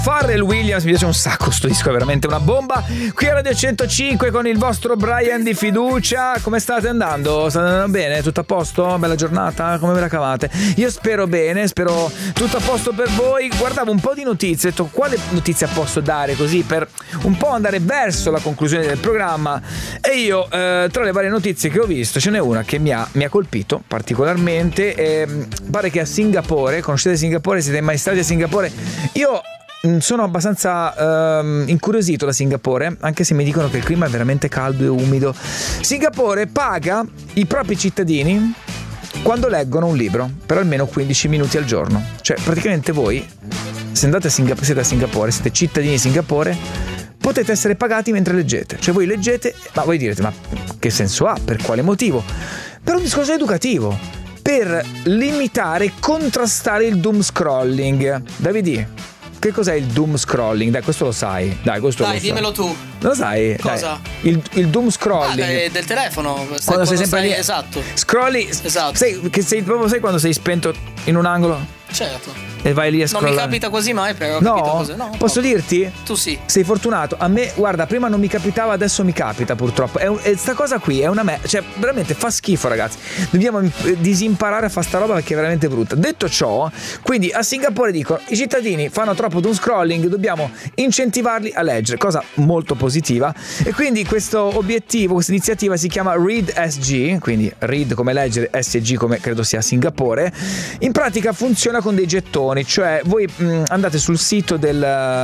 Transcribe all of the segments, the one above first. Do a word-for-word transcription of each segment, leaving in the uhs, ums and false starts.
Pharrell Williams, mi piace un sacco, sto disco è veramente una bomba. Qui a Radio centocinque con il vostro Brian di fiducia. Come state andando? State andando bene? Tutto a posto? Bella giornata? Come ve la cavate? Io spero bene, spero tutto a posto per voi. Guardavo un po' di notizie, ho detto quale notizia posso dare così per un po' andare verso la conclusione del programma. E io eh, tra le varie notizie che ho visto ce n'è una che mi ha, mi ha colpito particolarmente. eh, Pare che a Singapore, conoscete Singapore? Siete mai stati a Singapore? Io sono abbastanza um, incuriosito da Singapore, anche se mi dicono che il clima è veramente caldo e umido. Singapore paga i propri cittadini quando leggono un libro per almeno quindici minuti al giorno. Cioè praticamente voi, se andate a Singapore, siete a Singapore, siete cittadini di Singapore, potete essere pagati mentre leggete. Cioè voi leggete, ma voi direte ma che senso ha? Per quale motivo? Per un discorso educativo, per limitare e contrastare il doom scrolling. Davide, che cos'è il doom scrolling? Dai, questo lo sai. Dai, questo Dai, lo so. dimmelo tu. Lo sai? Cosa? Dai. Il, il doom scrolling. Ah, è del telefono. Quando, quando sei sempre stai, lì. Esatto. Scrolli. Esatto. Sai, che sei proprio sai quando sei spento in un angolo? Certo. E vai lì a scrollare. Non mi capita quasi mai, però ho no? capito così. No, posso no. dirti? Tu sì. Sei fortunato. A me, guarda, prima non mi capitava, adesso mi capita purtroppo. È, un, è sta cosa qui è una me. Cioè, veramente fa schifo, ragazzi. Dobbiamo disimparare a fare sta roba perché è veramente brutta. Detto ciò, quindi a Singapore dicono i cittadini fanno troppo doom scrolling, dobbiamo incentivarli a leggere, cosa molto positiva. E quindi questo obiettivo, questa iniziativa si chiama Read S G, quindi Read come leggere, S G come credo sia Singapore. In pratica funziona con dei gettoni, cioè voi mh, andate sul sito del,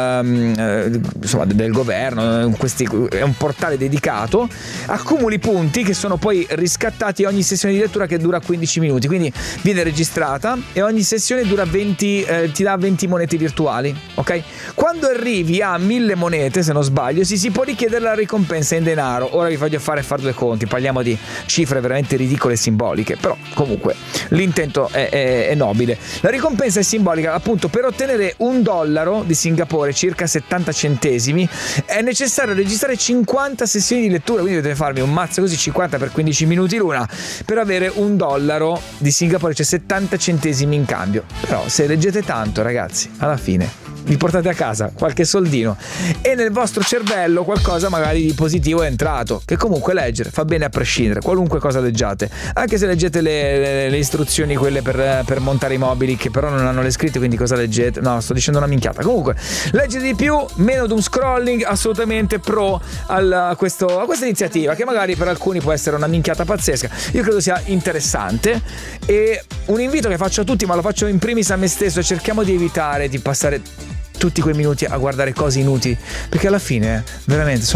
mh, insomma, del governo, questi, è un portale dedicato, accumuli punti che sono poi riscattati ogni sessione di lettura che dura quindici minuti, quindi viene registrata e ogni sessione dura venti, eh, ti dà venti monete virtuali, ok? Quando arrivi a mille monete, se non sbaglio, si, si può richiedere la ricompensa in denaro. Ora vi voglio fare fare due conti, parliamo di cifre veramente ridicole e simboliche, però comunque l'intento è, è, è nobile. La ricompensa è simbolica, appunto. Per ottenere un dollaro di Singapore, circa settanta centesimi, è necessario registrare cinquanta sessioni di lettura, quindi dovete farmi un mazzo così, cinquanta per quindici minuti l'una, per avere un dollaro di Singapore, cioè settanta centesimi in cambio. Però se leggete tanto, ragazzi, alla fine vi portate a casa qualche soldino e nel vostro cervello qualcosa magari di positivo è entrato, che comunque leggere fa bene a prescindere, qualunque cosa leggiate, anche se leggete le, le, le istruzioni quelle per, per montare i mobili, che però non hanno le scritte, quindi cosa leggete? No, sto dicendo una minchiata. Comunque leggere di più, meno doom scrolling, assolutamente pro al, a, questo, a questa iniziativa, che magari per alcuni può essere una minchiata pazzesca. Io credo sia interessante, e un invito che faccio a tutti, ma lo faccio in primis a me stesso: cerchiamo di evitare di passare tutti quei minuti a guardare cose inutili, perché alla fine veramente sono